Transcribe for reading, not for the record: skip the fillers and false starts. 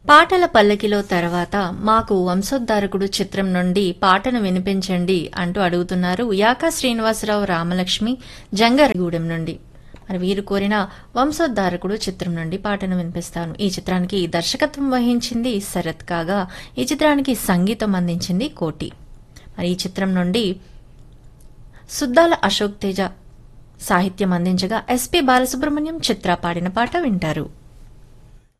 పాటల పల్లకిలో తర్వాత మాకు వంశోద్ధారకుడు చిత్రం నుండి పాటను వినిపించండి అంటూ అడుగుతున్నారు యాకా శ్రీనివాసరావు రామలక్ష్మి జంగారెడ్డిగూడెం నుండి. మరి వీరు కోరిన వంశోద్ధారకుడు చిత్రం నుండి పాటను వినిపిస్తాను. ఈ చిత్రానికి దర్శకత్వం వహించింది శరత్ కాగా ఈ చిత్రానికి సంగీతం అందించింది కోటి. మరి ఈ చిత్రం నుండి సుద్దాల అశోక్ తేజ సాహిత్యం అందించగా ఎస్పి బాలసుబ్రహ్మణ్యం చిత్ర పాడిన పాట వింటారు.